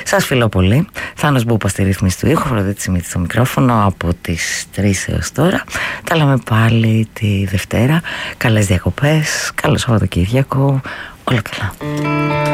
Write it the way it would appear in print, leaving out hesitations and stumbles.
Σας φιλώ πολύ. Θάνος Μπούπα στη ρύθμιση του ήχου, Αφροδίτη Σιμίτη στο μικρόφωνο από τις 3 έως τώρα. Τα λέμε πάλι τη Δευτέρα. Καλές διακοπές, καλό Σαββατοκύριακο, όλα καλά.